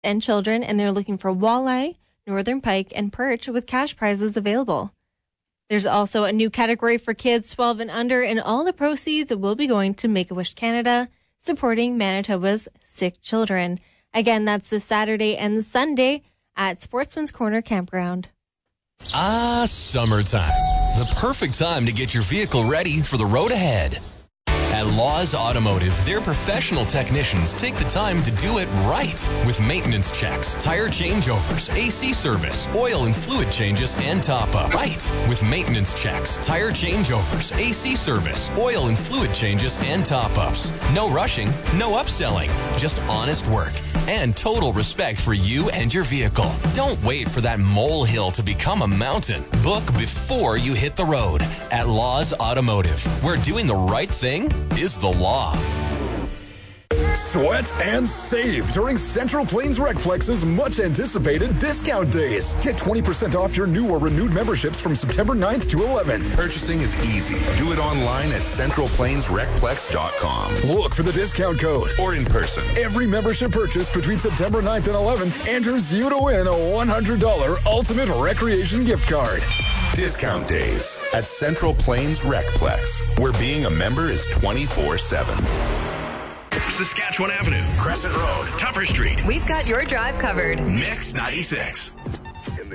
and children, and they're looking for walleye, northern pike, and perch with cash prizes available. There's also a new category for kids 12 and under, and all the proceeds will be going to Make-A-Wish Canada, supporting Manitoba's sick children. Again, that's this Saturday and Sunday at Sportsman's Corner Campground. Summertime. The perfect time to get your vehicle ready for the road ahead. At Laws Automotive, their professional technicians take the time to do it right with maintenance checks, tire changeovers, AC service, oil and fluid changes, and top-up. Right with maintenance checks, tire changeovers, AC service, oil and fluid changes, and top-ups. No rushing, no upselling, just honest work and total respect for you and your vehicle. Don't wait for that molehill to become a mountain. Book before you hit the road at Laws Automotive, where doing the right thing is the law. Sweat and save during Central Plains Recplex's much-anticipated discount days. Get 20% off your new or renewed memberships from September 9th to 11th. Purchasing is easy. Do it online at centralplainsrecplex.com. Look for the discount code. Or in person. Every membership purchase between September 9th and 11th enters you to win a $100 Ultimate Recreation gift card. Discount days at Central Plains Recplex, where being a member is 24/7. Saskatchewan Avenue, Crescent Road, Tupper Street. We've got your drive covered. Mix 96.